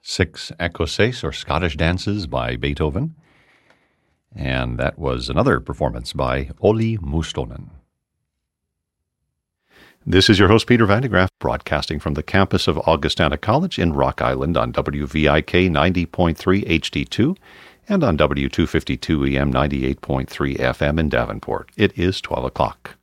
Six Écossaise, or Scottish dances by Beethoven. And that was another performance by Olli Mustonen. This is your host, Peter Vandegraff, broadcasting from the campus of Augustana College in Rock Island on WVIK 90.3 HD2 and on W252 EM 98.3 FM in Davenport. It is 12 o'clock.